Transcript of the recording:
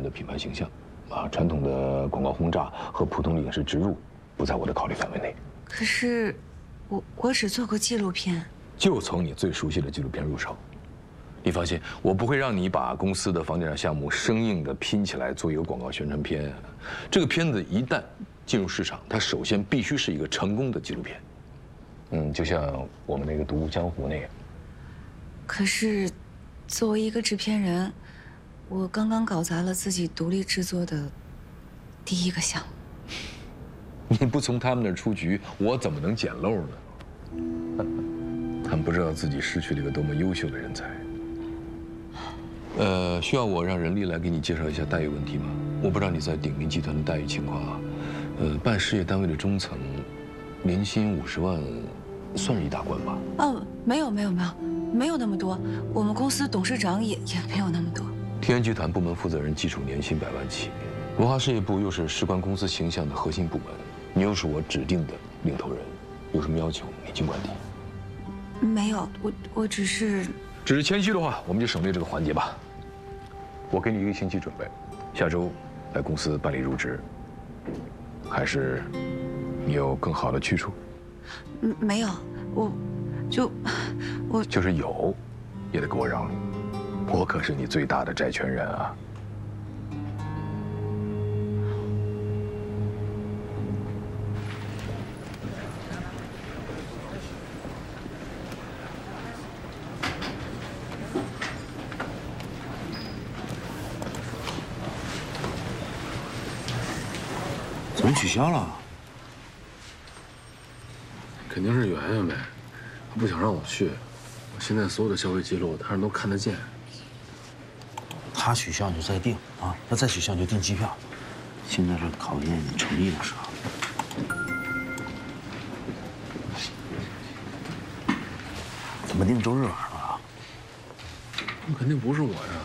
的品牌形象，传统的广告轰炸和普通的影视植入不在我的考虑范围内。 可是，我只做过纪录片， 就从你最熟悉的纪录片入手。你放心，我不会让你把公司的房地产项目生硬的拼起来做一个广告宣传片。这个片子一旦进入市场，它首先必须是一个成功的纪录片。就像我们那个《独步江湖》那个。 可是，作为一个制片人，我刚刚搞砸了自己独立制作的第一个项目。 你不从他们那儿出局，我怎么能捡漏呢？他们不知道自己失去了一个多么优秀的人才。需要我让人力来给你介绍一下待遇问题吗？我不知道你在鼎茗集团的待遇情况啊。办事业单位的中层，年薪50万，算是一大关吧？ 没有那么多。我们公司董事长也没有那么多。 天元集团部门负责人基础年薪100万起，文化事业部又是事关公司形象的核心部门，你又是我指定的领头人，有什么要求你尽管提。 没有，我只是谦虚的话，我们就省略这个环节吧。我给你1个星期准备，下周来公司办理入职。还是你有更好的去处？ 没有，我就是有，也得给我让路。我可是你最大的债权人啊！ 怎么取消了？ 肯定是圆圆呗，她不想让我去。我现在所有的消费记录，她人都看得见。 他取消你就再订啊，他再取消你就订机票。现在是考验你诚意的时候。怎么定周日晚上啊？ 那肯定不是我呀。